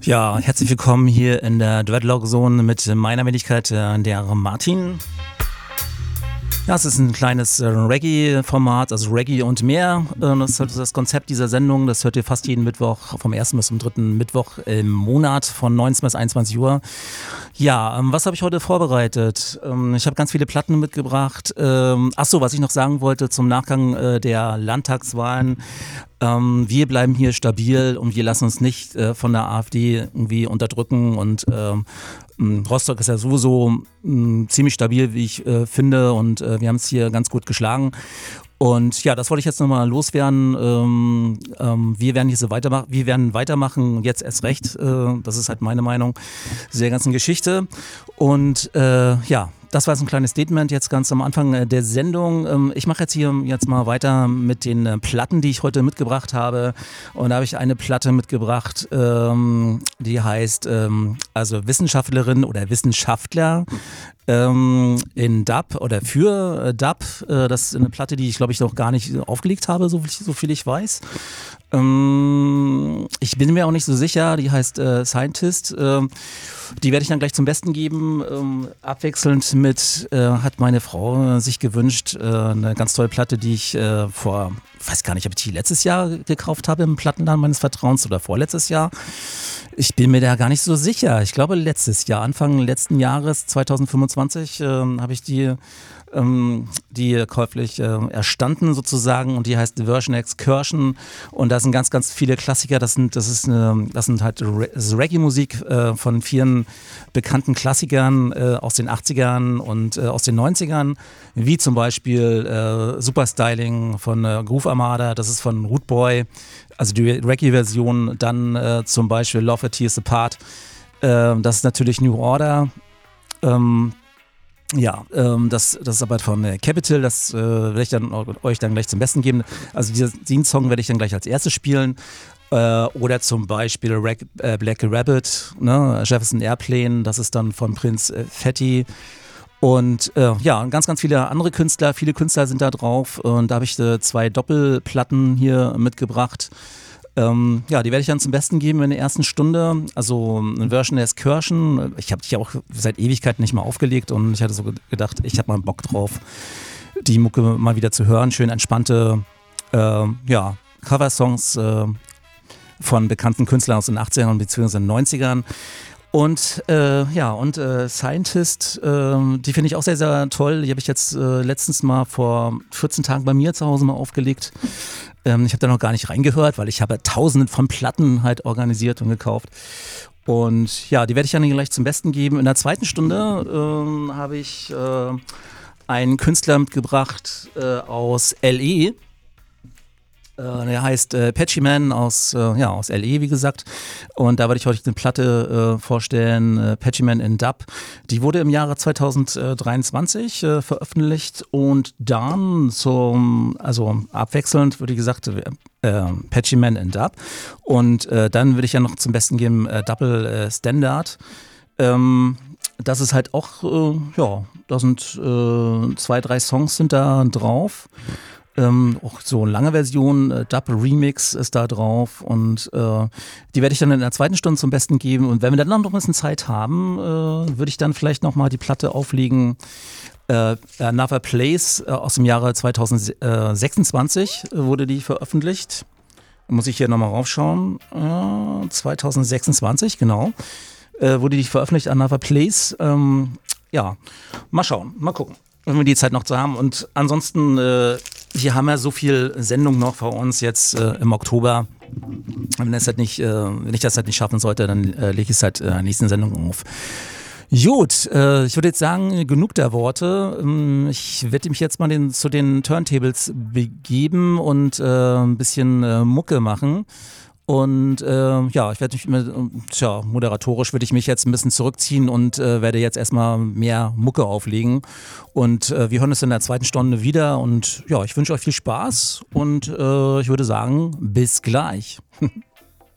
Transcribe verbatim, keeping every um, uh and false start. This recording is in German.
Ja, herzlich willkommen hier in der Dreadlock Zone mit meiner Wenigkeit, äh, der Martin. Ja, es ist ein kleines äh, Reggae-Format, also Reggae und mehr. Äh, das ist halt das Konzept dieser Sendung. Das hört ihr fast jeden Mittwoch, vom ersten bis zum dritten Mittwoch im Monat von neunzehn bis einundzwanzig Uhr. Ja, ähm, was habe ich heute vorbereitet? Ähm, ich habe ganz viele Platten mitgebracht. Ähm, ach so, was ich noch sagen wollte zum Nachgang äh, der Landtagswahlen. Ähm, wir bleiben hier stabil und wir lassen uns nicht äh, von der AfD irgendwie unterdrücken und ähm, Rostock ist ja sowieso mh, ziemlich stabil, wie ich äh, finde, und äh, wir haben es hier ganz gut geschlagen. Und ja, das wollte ich jetzt nochmal loswerden. Ähm, ähm, wir werden hier so weitermachen, wir werden weitermachen, jetzt erst recht. Äh, das ist halt meine Meinung zu der ganzen Geschichte. Und äh, ja, das war jetzt ein kleines Statement jetzt ganz am Anfang der Sendung. Ähm, ich mache jetzt hier jetzt mal weiter mit den äh, Platten, die ich heute mitgebracht habe. Und da habe ich eine Platte mitgebracht, ähm, die heißt ähm, also Wissenschaftlerin oder Wissenschaftler ähm, in Dub oder für äh, Dub. Äh, das ist eine Platte, die ich glaube ich noch gar nicht aufgelegt habe, so, so viel ich weiß. Ähm, ich bin mir auch nicht so sicher, die heißt äh, Scientist. Ähm, die werde ich dann gleich zum Besten geben. Ähm, abwechselnd mit äh, hat meine Frau äh, sich gewünscht, äh, eine ganz tolle Platte, die ich äh, vor, weiß gar nicht, ob ich die letztes Jahr gekauft habe im Plattenladen meines Vertrauens oder vorletztes Jahr. Ich bin mir da gar nicht so sicher. Ich glaube letztes Jahr, Anfang letzten Jahres, zwanzig fünfundzwanzig, äh, habe ich die ähm, die käuflich äh, erstanden sozusagen, und die heißt Version Excursion, und da sind ganz, ganz viele Klassiker. Das sind, das ist eine, das sind halt Re- das ist Reggae-Musik äh, von vielen bekannten Klassikern äh, aus den achtzigern und äh, aus den neunzigern, wie zum Beispiel äh, Superstyling von äh, Groove Armada, das ist von Root Boy, also die Reggae-Version, dann äh, zum Beispiel Love It Tears Apart, äh, das ist natürlich New Order, ähm, ja, ähm, das, das ist aber von äh, Capital, das äh, werde ich dann euch dann gleich zum Besten geben. Also dieser, diesen Song werde ich dann gleich als erstes spielen. Äh, oder zum Beispiel Rag, äh, Black Rabbit, ne? Jefferson Airplane, das ist dann von Prinz äh, Fatty. Und äh, ja, ganz, ganz viele andere Künstler, viele Künstler sind da drauf. Und da habe ich äh, zwei Doppelplatten hier mitgebracht. Ähm, ja, die werde ich dann zum Besten geben in der ersten Stunde. Also eine Version Excursion. Ich habe die auch seit Ewigkeiten nicht mehr aufgelegt, und ich hatte so gedacht, ich habe mal Bock drauf, die Mucke mal wieder zu hören. Schön entspannte äh, ja, Coversongs äh, von bekannten Künstlern aus den achtzigern bzw. den neunzigern. Und äh, ja, und äh, Scientist, äh, die finde ich auch sehr, sehr toll. Die habe ich jetzt äh, letztens mal vor vierzehn Tagen bei mir zu Hause mal aufgelegt. Ähm, ich habe da noch gar nicht reingehört, weil ich habe tausende von Platten halt organisiert und gekauft. Und ja, die werde ich dann gleich zum Besten geben. In der zweiten Stunde äh, habe ich äh, einen Künstler mitgebracht äh, aus L E. Der heißt äh, Patchy Man aus, äh, ja, aus L E, wie gesagt. Und da werde ich euch eine Platte äh, vorstellen, äh, Patchy Man in Dub. Die wurde im Jahre zwanzig dreiundzwanzig äh, veröffentlicht, und dann zum, also abwechselnd, würde ich gesagt, äh, Patchy Man in Dub. Und äh, dann würde ich ja noch zum Besten geben äh, Double äh, Standard. Ähm, das ist halt auch, äh, ja, da sind äh, zwei, drei Songs sind da drauf. Ähm, auch so eine lange Version, äh, Dub Remix ist da drauf, und äh, die werde ich dann in der zweiten Stunde zum Besten geben. Und wenn wir dann noch ein bisschen Zeit haben, äh, würde ich dann vielleicht nochmal die Platte auflegen, äh, Another Place äh, aus dem Jahre zwanzig sechsundzwanzig äh, wurde die veröffentlicht. Muss ich hier nochmal raufschauen. Äh, zwanzig sechsundzwanzig, genau, äh, wurde die veröffentlicht, Another Place. Ähm, ja, mal schauen, mal gucken, wenn wir die Zeit noch zu haben. Und ansonsten, äh, wir haben ja so viel Sendung noch vor uns jetzt äh, im Oktober. Wenn, das halt nicht, äh, wenn ich das halt nicht schaffen sollte, dann äh, lege ich es halt in der nächsten Sendung auf. Gut, äh, ich würde jetzt sagen, genug der Worte. Ähm, ich werde mich jetzt mal den, zu den Turntables begeben und äh, ein bisschen äh, Mucke machen. Und äh, ja, ich werde mich, mit, tja, moderatorisch würde ich mich jetzt ein bisschen zurückziehen und äh, werde jetzt erstmal mehr Mucke auflegen. Und äh, wir hören uns in der zweiten Stunde wieder. Und ja, ich wünsche euch viel Spaß, und äh, ich würde sagen, bis gleich.